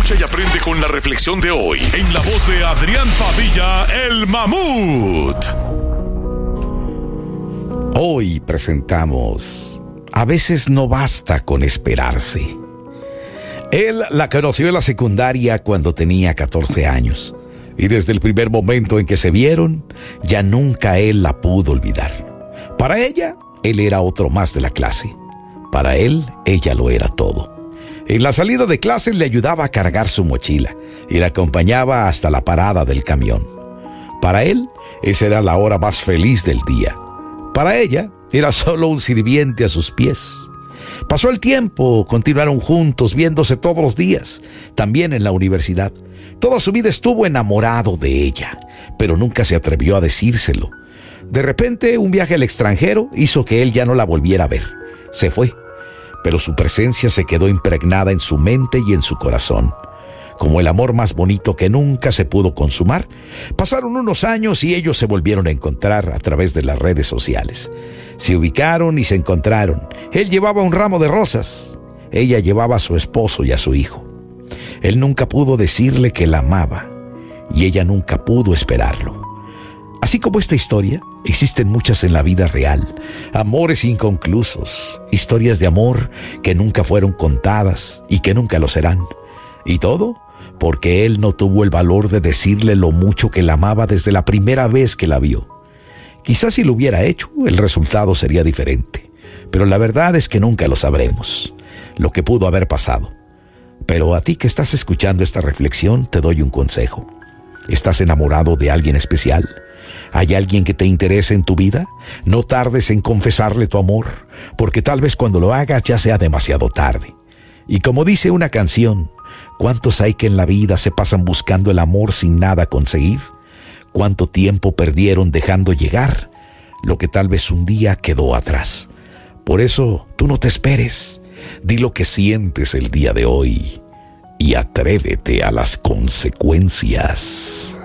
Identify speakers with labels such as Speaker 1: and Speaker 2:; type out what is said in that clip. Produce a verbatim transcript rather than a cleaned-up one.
Speaker 1: Escucha y aprende con la reflexión de hoy en la voz de Adrián Padilla, el Mamut.
Speaker 2: Hoy presentamos A veces no basta con esperarse. Él la conoció en la secundaria cuando tenía catorce años. Y desde el primer momento en que se vieron, ya nunca él la pudo olvidar. Para ella, él era otro más de la clase. Para él, ella lo era todo. En la salida de clases le ayudaba a cargar su mochila y la acompañaba hasta la parada del camión. Para él, esa era la hora más feliz del día. Para ella, era solo un sirviente a sus pies. Pasó el tiempo, continuaron juntos, viéndose todos los días, también en la universidad. Toda su vida estuvo enamorado de ella, pero nunca se atrevió a decírselo. De repente, un viaje al extranjero hizo que él ya no la volviera a ver. Se fue, pero su presencia se quedó impregnada en su mente y en su corazón. Como el amor más bonito que nunca se pudo consumar, pasaron unos años y ellos se volvieron a encontrar a través de las redes sociales. Se ubicaron y se encontraron. Él llevaba un ramo de rosas. Ella llevaba a su esposo y a su hijo. Él nunca pudo decirle que la amaba y ella nunca pudo esperarlo. Así como esta historia, existen muchas en la vida real. Amores inconclusos, historias de amor que nunca fueron contadas y que nunca lo serán. Y todo porque él no tuvo el valor de decirle lo mucho que la amaba desde la primera vez que la vio. Quizás si lo hubiera hecho, el resultado sería diferente. Pero la verdad es que nunca lo sabremos, lo que pudo haber pasado. Pero a ti que estás escuchando esta reflexión, te doy un consejo. ¿Estás enamorado de alguien especial? ¿Hay alguien que te interese en tu vida? No tardes en confesarle tu amor, porque tal vez cuando lo hagas ya sea demasiado tarde. Y como dice una canción, ¿cuántos hay que en la vida se pasan buscando el amor sin nada conseguir? ¿Cuánto tiempo perdieron dejando llegar lo que tal vez un día quedó atrás? Por eso, tú no te esperes. Di lo que sientes el día de hoy y atrévete a las consecuencias.